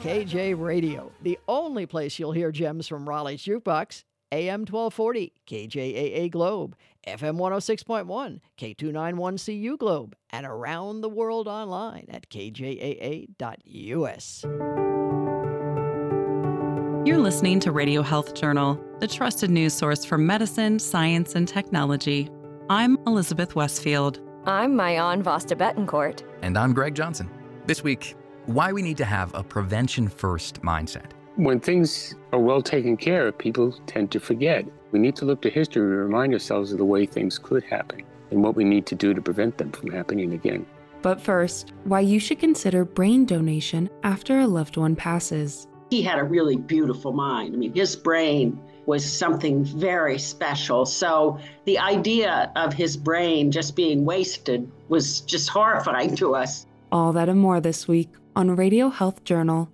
KJ Radio, the only place you'll hear gems from Raleigh's Jukebox, AM 1240, KJAA Globe, FM 106.1, K291CU Globe, and around the world online at kjaa.us. You're listening to Radio Health Journal, the trusted news source for medicine, science, and technology. I'm Elizabeth Westfield. I'm Mayan Vasta Betancourt. And I'm Greg Johnson. This week, why we need to have a prevention-first mindset. When things are well taken care of, people tend to forget. We need to look to history and remind ourselves of the way things could happen and what we need to do to prevent them from happening again. But first, why you should consider brain donation after a loved one passes. He had a really beautiful mind. I mean, his brain was something very special. So the idea of his brain just being wasted was just horrifying to us. All that and more this week on Radio Health Journal.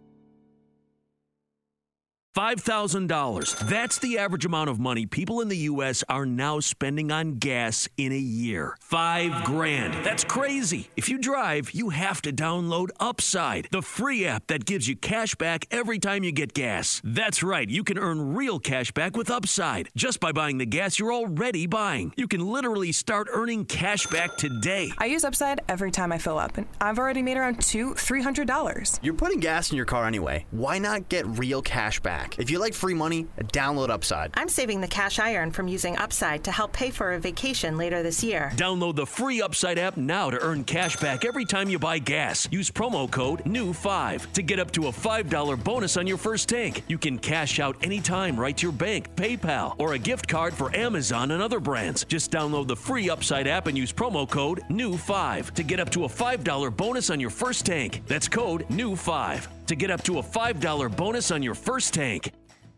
$5,000. That's the average amount of money people in the U.S. are now spending on gas in a year. $5,000. That's crazy. If you drive, you have to download Upside, the free app that gives you cash back every time you get gas. That's right. You can earn real cash back with Upside just by buying the gas you're already buying. You can literally start earning cash back today. I use Upside every time I fill up, and I've already made around $300. You're putting gas in your car anyway. Why not get real cash back? If you like free money, download Upside. I'm saving the cash I earn from using Upside to help pay for a vacation later this year. Download the free Upside app now to earn cash back every time you buy gas. Use promo code NEW5 to get up to a $5 bonus on your first tank. You can cash out anytime right to your bank, PayPal, or a gift card for Amazon and other brands. Just download the free Upside app and use promo code NEW5 to get up to a $5 bonus on your first tank. That's code NEW5 to get up to a $5 bonus on your first tank.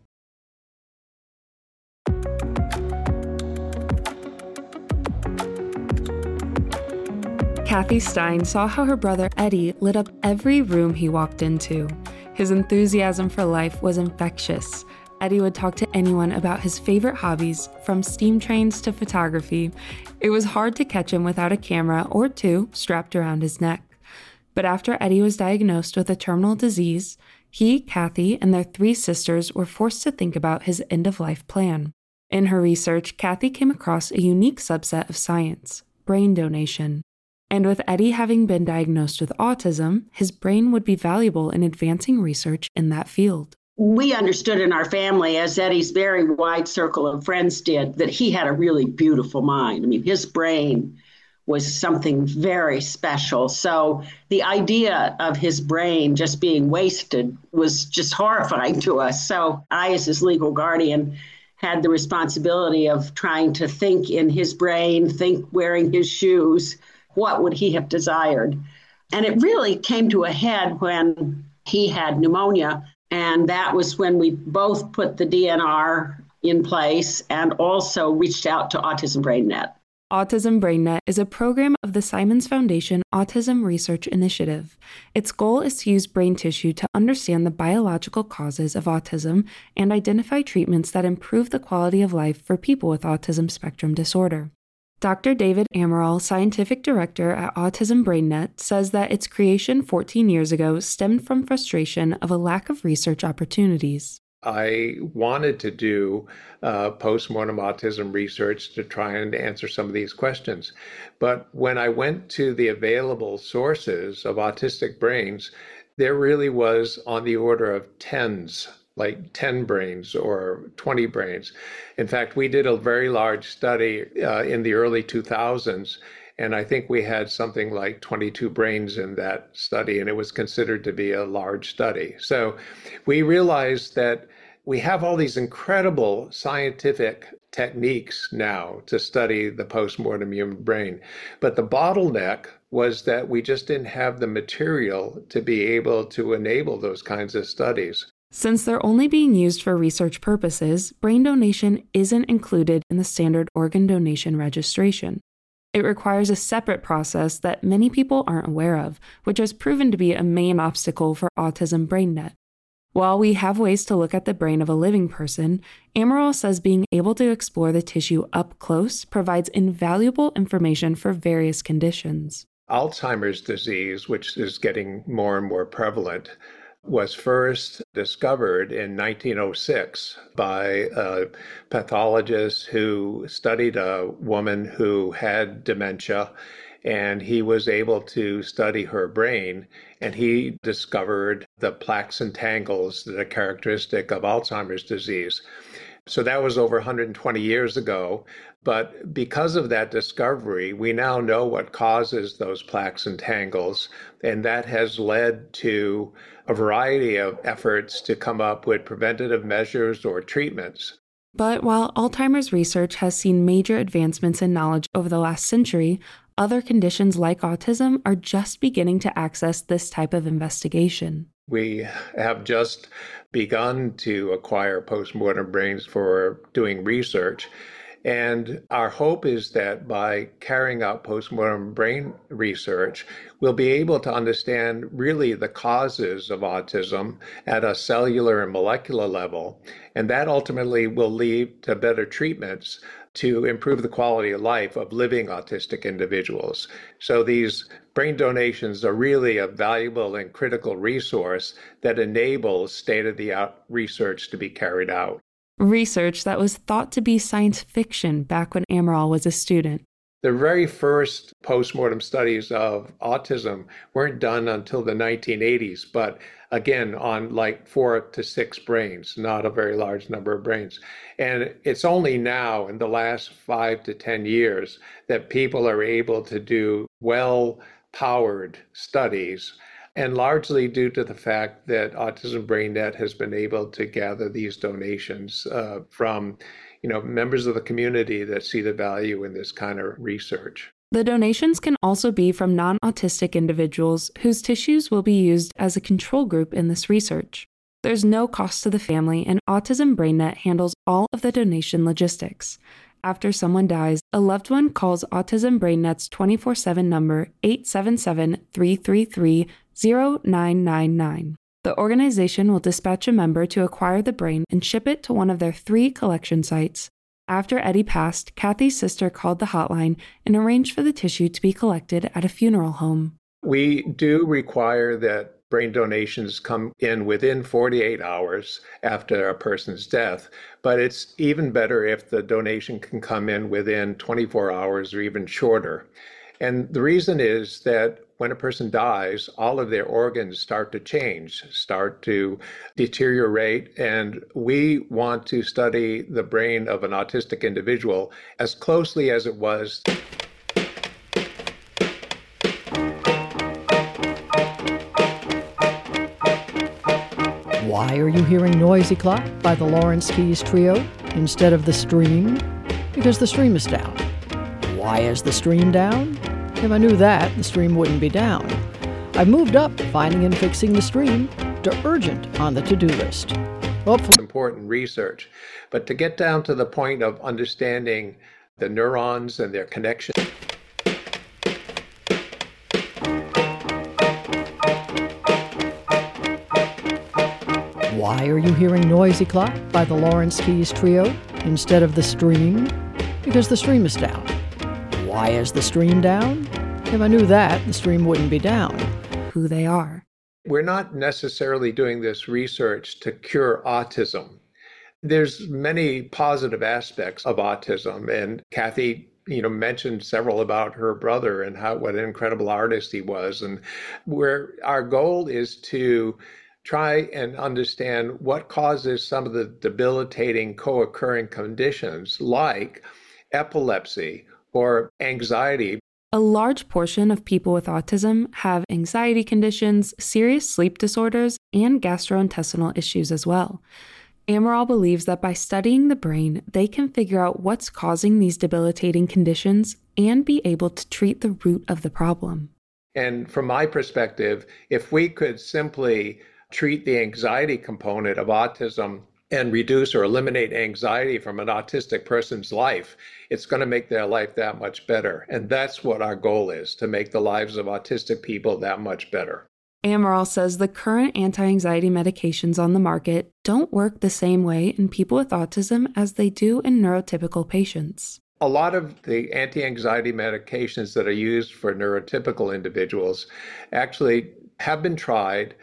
Kathy Stein saw how her brother Eddie lit up every room he walked into. His enthusiasm for life was infectious. Eddie would talk to anyone about his favorite hobbies, from steam trains to photography. It was hard to catch him without a camera or two strapped around his neck. But after Eddie was diagnosed with a terminal disease, he, Kathy, and their 3 sisters were forced to think about his end-of-life plan. In her research, Kathy came across a unique subset of science, brain donation. And with Eddie having been diagnosed with autism, his brain would be valuable in advancing research in that field. We understood in our family, as Eddie's very wide circle of friends did, that he had a really beautiful mind. I mean, his brain was something very special. So the idea of his brain just being wasted was just horrifying to us. So I, as his legal guardian, had the responsibility of trying to think in his brain, think wearing his shoes, what would he have desired? And it really came to a head when he had pneumonia. And that was when we both put the DNR in place and also reached out to Autism BrainNet. Autism BrainNet is a program of the Simons Foundation Autism Research Initiative. Its goal is to use brain tissue to understand the biological causes of autism and identify treatments that improve the quality of life for people with autism spectrum disorder. Dr. David Amaral, scientific director at Autism BrainNet, says that its creation 14 years ago stemmed from frustration of a lack of research opportunities. I wanted to do postmortem autism research to try and answer some of these questions. But when I went to the available sources of autistic brains, there really was on the order of tens, like 10 brains or 20 brains. In fact, we did a very large study in the early 2000s, and I think we had something like 22 brains in that study, and it was considered to be a large study. So we realized that we have all these incredible scientific techniques now to study the postmortem human brain, but the bottleneck was that we just didn't have the material to be able to enable those kinds of studies. Since they're only being used for research purposes, brain donation isn't included in the standard organ donation registration. It requires a separate process that many people aren't aware of, which has proven to be a main obstacle for Autism BrainNet. While we have ways to look at the brain of a living person, Amaral says being able to explore the tissue up close provides invaluable information for various conditions. Alzheimer's disease, which is getting more and more prevalent, was first discovered in 1906 by a pathologist who studied a woman who had dementia, and he was able to study her brain, and he discovered the plaques and tangles that are characteristic of Alzheimer's disease. So that was over 120 years ago. But because of that discovery, we now know what causes those plaques and tangles, and that has led to a variety of efforts to come up with preventative measures or treatments. But while Alzheimer's research has seen major advancements in knowledge over the last century, other conditions like autism are just beginning to access this type of investigation. We have just begun to acquire postmortem brains for doing research. And our hope is that by carrying out postmortem brain research, we'll be able to understand really the causes of autism at a cellular and molecular level. And that ultimately will lead to better treatments to improve the quality of life of living autistic individuals. So these brain donations are really a valuable and critical resource that enables state-of-the-art research to be carried out. Research that was thought to be science fiction back when Amaral was a student. The very first postmortem studies of autism weren't done until the 1980s, but again, on like 4 to 6 brains, not a very large number of brains. And it's only now in the last 5 to 10 years that people are able to do well-powered studies, and largely due to the fact that Autism BrainNet has been able to gather these donations from members of the community that see the value in this kind of research. The donations can also be from non-autistic individuals whose tissues will be used as a control group in this research. There's no cost to the family, and Autism BrainNet handles all of the donation logistics. After someone dies, a loved one calls Autism BrainNet's 24/7 number 877-333-0999. The organization will dispatch a member to acquire the brain and ship it to one of their 3 collection sites. After Eddie passed, Kathy's sister called the hotline and arranged for the tissue to be collected at a funeral home. We do require that brain donations come in within 48 hours after a person's death, but it's even better if the donation can come in within 24 hours or even shorter. And the reason is that when a person dies, all of their organs start to change, start to deteriorate, and we want to study the brain of an autistic individual as closely as it was. Why are you hearing Noisy Clock by the Lawrence Keys Trio instead of The Stream? Because the stream is down. Why is the stream down? If I knew that, the stream wouldn't be down. I've moved up finding and fixing the stream to urgent on the to-do list. Hopefully. Important research. But to get down to the point of understanding the neurons and their connection. Why are you hearing Noisy Clock by the Lawrence Keys Trio instead of The Stream? Because the stream is down. Why is the stream down? If I knew that, the stream wouldn't be down. Who they are. We're not necessarily doing this research to cure autism. There's many positive aspects of autism, and Kathy mentioned several about her brother and what an incredible artist he was. And where our goal is to try and understand what causes some of the debilitating co-occurring conditions like epilepsy or anxiety. A large portion of people with autism have anxiety conditions, serious sleep disorders, and gastrointestinal issues as well. Amaral believes that by studying the brain, they can figure out what's causing these debilitating conditions and be able to treat the root of the problem. And from my perspective, if we could simply treat the anxiety component of autism and reduce or eliminate anxiety from an autistic person's life, it's going to make their life that much better. And that's what our goal is, to make the lives of autistic people that much better. Amaral says the current anti-anxiety medications on the market don't work the same way in people with autism as they do in neurotypical patients. A lot of the anti-anxiety medications that are used for neurotypical individuals actually have been tried,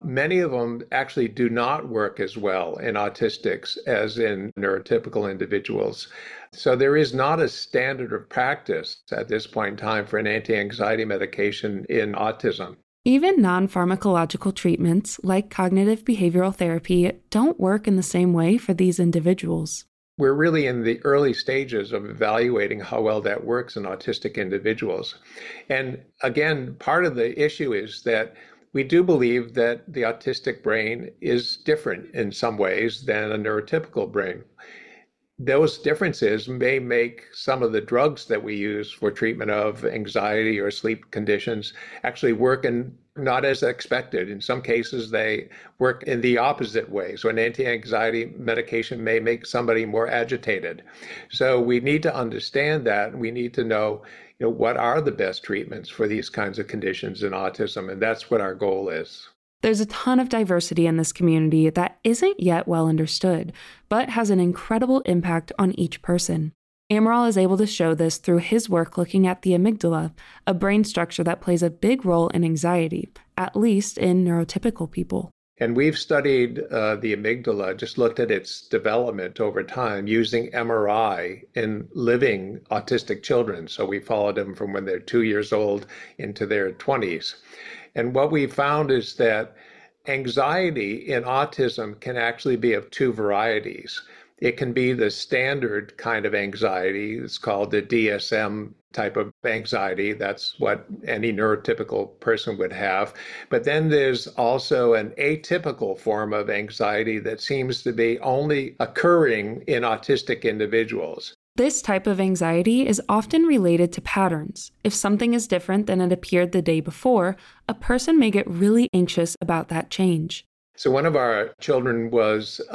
Many of them actually do not work as well in autistics as in neurotypical individuals. So there is not a standard of practice at this point in time for an anti-anxiety medication in autism. Even non-pharmacological treatments like cognitive behavioral therapy don't work in the same way for these individuals. We're really in the early stages of evaluating how well that works in autistic individuals. And again, part of the issue is that we do believe that the autistic brain is different in some ways than a neurotypical brain. Those differences may make some of the drugs that we use for treatment of anxiety or sleep conditions actually work in not as expected. In some cases, they work in the opposite way. So an anti-anxiety medication may make somebody more agitated. So we need to understand that. We need to know, what are the best treatments for these kinds of conditions in autism? And that's what our goal is. There's a ton of diversity in this community that isn't yet well understood, but has an incredible impact on each person. Amaral is able to show this through his work looking at the amygdala, a brain structure that plays a big role in anxiety, at least in neurotypical people. And we've studied the amygdala, just looked at its development over time using MRI in living autistic children. So we followed them from when they're 2 years old into their 20s. And what we found is that anxiety in autism can actually be of two varieties. It can be the standard kind of anxiety. It's called the DSM type of anxiety. That's what any neurotypical person would have. But then there's also an atypical form of anxiety that seems to be only occurring in autistic individuals. This type of anxiety is often related to patterns. If something is different than it appeared the day before, a person may get really anxious about that change. So one of our children was